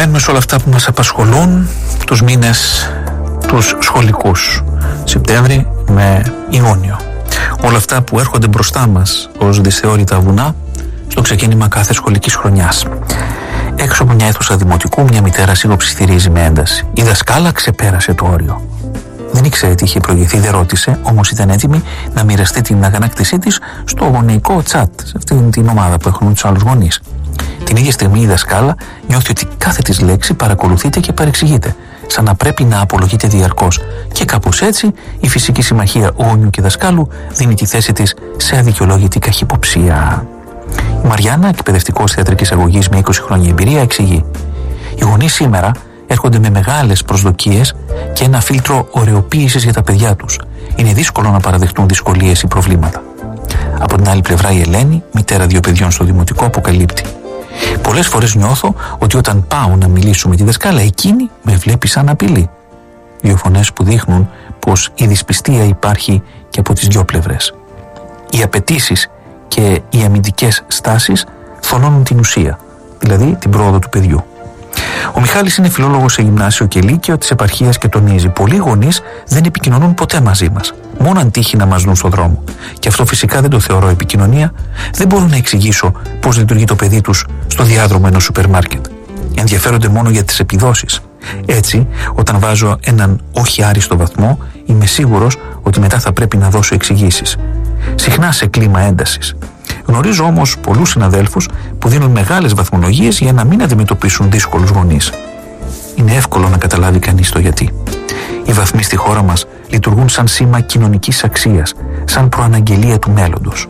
Μένουμε σε όλα αυτά που μας απασχολούν τους μήνες τους σχολικούς, Σεπτέμβρη με Ιούνιο. Όλα αυτά που έρχονται μπροστά μας ως δυσθεώρητα βουνά στο ξεκίνημα κάθε σχολικής χρονιάς. Έξω από μια αίθουσα δημοτικού, μια μητέρα σιγοψιθυρίζει με ένταση. Η δασκάλα ξεπέρασε το όριο. Δεν ήξερε τι είχε προηγηθεί, δεν ρώτησε, όμως ήταν έτοιμη να μοιραστεί την αγανάκτησή της στο γονεϊκό τσάτ, σε αυτήν την ομάδα που έχουν τους άλλους γονείς. Την ίδια στιγμή η δασκάλα νιώθει ότι κάθε της λέξη παρακολουθείται και παρεξηγείται, σαν να πρέπει να απολογείται διαρκώς. Και κάπως έτσι η φυσική συμμαχία γονιού και δασκάλου δίνει τη θέση της σε αδικαιολόγητη καχυποψία. Η Μαριάννα, εκπαιδευτικός θεατρικής αγωγής με 20 χρόνια εμπειρία, εξηγεί: οι γονείς σήμερα έρχονται με μεγάλες προσδοκίες και ένα φίλτρο ωρεοποίησης για τα παιδιά τους. Είναι δύσκολο να παραδεχτούν δυσκολίες ή προβλήματα. Από την άλλη πλευρά, η Ελένη, μητέρα 2 παιδιών στο δημοτικό, αποκαλύπτει: πολλές φορές νιώθω ότι όταν πάω να μιλήσω με τη δασκάλα, εκείνη με βλέπει σαν απειλή. 2 φωνές που δείχνουν πως η δυσπιστία υπάρχει και από τις 2 πλευρές. Οι απαιτήσεις και οι αμυντικές στάσεις θολώνουν την ουσία, δηλαδή την πρόοδο του παιδιού. Ο Μιχάλης είναι φιλόλογος σε γυμνάσιο και λύκειο της επαρχίας και τονίζει: πολλοί γονείς δεν επικοινωνούν ποτέ μαζί μας, μόνο αν τύχει να μας δουν στον δρόμο. Και αυτό φυσικά δεν το θεωρώ επικοινωνία. Δεν μπορώ να εξηγήσω πώς λειτουργεί το παιδί τους στο διάδρομο ενός σούπερ μάρκετ. Ενδιαφέρονται μόνο για τις επιδόσεις. Έτσι, όταν βάζω έναν όχι άριστο βαθμό, είμαι σίγουρος ότι μετά θα πρέπει να δώσω εξηγήσεις. Συχνά σε κλίμα έντασης. Γνωρίζω όμως πολλούς συναδέλφους που δίνουν μεγάλες βαθμολογίες για να μην αντιμετωπίσουν δύσκολους γονείς. Είναι εύκολο να καταλάβει κανείς το γιατί. Οι βαθμοί στη χώρα μας λειτουργούν σαν σήμα κοινωνικής αξίας, σαν προαναγγελία του μέλλοντος.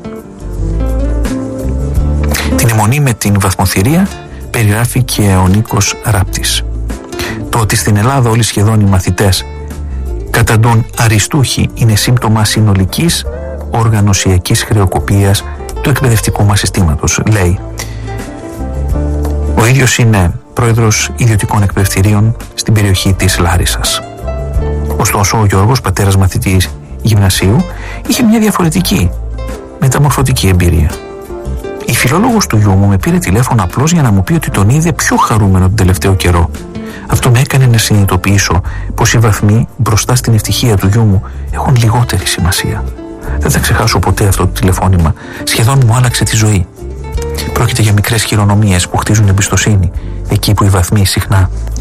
Την αιμονή με την βαθμοθυρία περιγράφει και ο Νίκος Ράπτης. Το ότι στην Ελλάδα όλοι σχεδόν οι μαθητές καταντών αριστούχοι είναι σύμπτωμα συνολικής οργανωσιακής χρεοκοπίας του εκπαιδευτικού μας συστήματος, λέει. Ο ίδιος είναι πρόεδρος ιδιωτικών εκπαιδευτηρίων στην περιοχή της Λάρισσας. Ωστόσο, ο Γιώργος, πατέρας μαθητής γυμνασίου, είχε μια διαφορετική μεταμορφωτική εμπειρία. Η φιλόλογος του γιού μου με πήρε τηλέφωνο απλώς για να μου πει ότι τον είδε πιο χαρούμενο τον τελευταίο καιρό. Αυτό με έκανε να συνειδητοποιήσω πως οι βαθμοί μπροστά στην ευτυχία του γιού μου έχουν λιγότερη σημασία. Δεν θα ξεχάσω ποτέ αυτό το τηλεφώνημα. Σχεδόν μου άλλαξε τη ζωή. Πρόκειται για μικρές χειρονομίες που χτίζουν εμπιστοσύνη, εκεί που οι βαθμοί συχνά